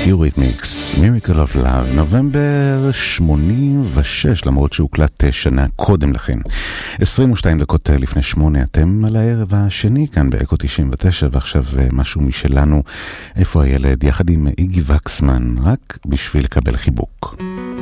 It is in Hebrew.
Eurythmics, Miracle of Love, נובמבר 86, למרות שהוקלט שנה קודם לכן. 22 דקות לפני 8, אתם על הערב השני כאן באקו 99, ועכשיו משהו משלנו, איפה הילד, יחד עם איגי וקסמן, רק בשביל לקבל חיבוק.